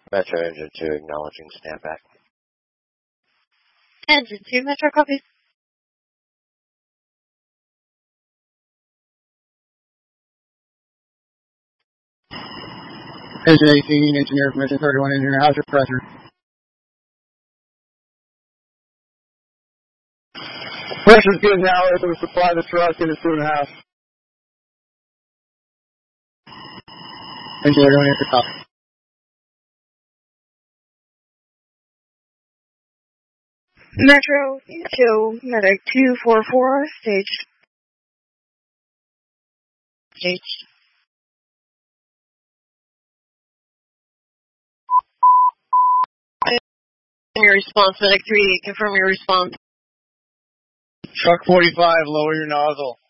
Metro Engine 2 acknowledging snapback. Engine 2, Metro copies. Engine 18, engineer from Engine 31, engineer, how's your pressure? Pressure's good now, able to supply the truck in 2.5. Engineer going at the top. Metro 2, Medic 244, staged. Staged. Your response, Medic 3, confirm your response. Truck 45, lower your nozzle.